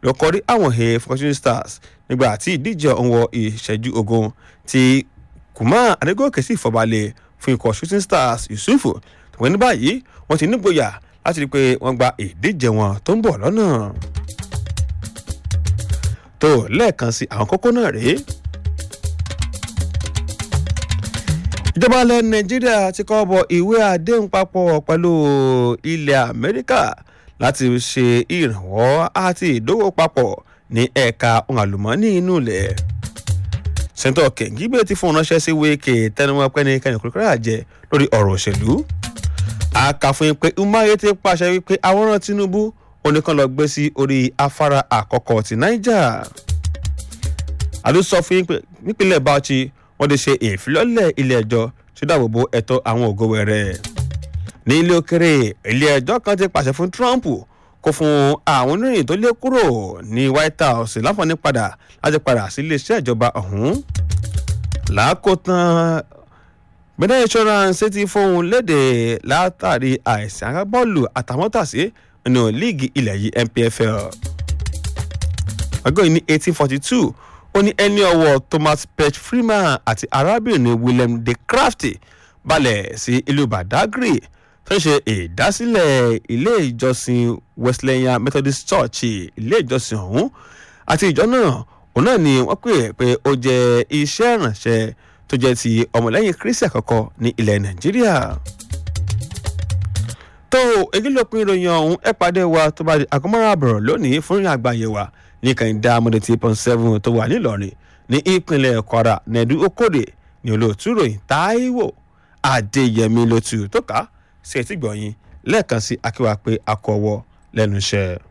ló kọrí àwọn he fún Shooting Stars nígbà tí ìdíje ọ̀hún wọ ìṣẹ́jú ogún tí Kumar Adégòkè sì fọbalẹ̀ fún ikọ̀ Shooting Stars Yusufu tòun ní báyìí wọ́n ti nígboyà láti rí i pé wọ́n gba ìdíje wọn tó ń bọ̀ lọ́nà. tó lẹ́ẹ̀kan sí àwọn kókó náà rèé. ìjọba ilẹ̀ Nàìjíríà ti kọ́ bọ ìwé àdéhùn papọ̀ pẹ̀lú ilẹ̀ Amẹ́ríkà láti ṣe ìrànwọ́ àti ìdógò papọ̀ ní ẹ̀ka ohun àlùmọ́ọ́nì inú ilẹ̀. Sẹ́ńtọ̀ Kẹ̀ngígbé ti fún ránṣẹ́ sí Wike tẹnumọ́ pẹ́nikẹ́ni kúrúkúrú àjẹ lórí ọ̀rọ̀ òṣèlú. Àkàfún pé Umahi ti pàṣẹ wípé àwòrán Tinubu oníkan lọ gbé sí orí afárá àkọ́kọ́ ti Niger. Àdúsọ fún nípínlẹ̀ Bauchi wọ́n ti ṣe ìfilọ́lẹ̀ ilé ẹjọ́ tí ó dáàbòbò ẹ̀tọ́ àwọn ògo wẹ̀rẹ̀. Ní ilé òkèrè ilé ẹjọ́ kan ti pàṣẹ fún Trump kó fún àwọn oníròyìn tó lé kúrò ní White House láǹfààní padà láti padà sí iléeṣẹ́ ìjọba ọ̀hún. Lákòótán Benin Insurance ti fohùn léde látàrí àìsàn agbábọ́ọ̀lù àtàmọ́tàsí nínú líìgì ilẹ̀ yìí NPFL. ọgọ́ yìí ní 1842 ó ní ẹni ọwọ́ Thomas Pech Freeman àti arábìnrin William de Crafty balẹ̀ sí ìlú Badagry tó ń ṣe ìdásílẹ̀ ilé ìjọsìn Wesleyan Methodist Church. Ilé ìjọsìn ọ̀hún àti ìjọ náà òun náà ni wọ́n pè pé ó jẹ́ iṣẹ́ ìrànṣẹ́ tó jẹ́ ti ọmọlẹ́yìn Kristi àkọ́kọ́ ní ilẹ̀ Nàìjíríà. tó èyí ló pin ìròyìn ọ̀hún ẹ pàdé wa tó bá di àgọ́mọ́ra àbọ̀rọ̀ lónìí fún ìrìn àgbáyé wa ní kàìndá mọ́dé 3.7 tó wà nílọrin ní ìpínlẹ̀ Kwara Nẹ̀dú Okòdè ní olóòtú ìròyìn Táíwò Adéyẹmí lótú tó ká sí ẹtí gbọ̀nyìn lẹ́ẹ̀kan sí akíwá pé akọ̀wọ́ lẹ́nu iṣẹ́.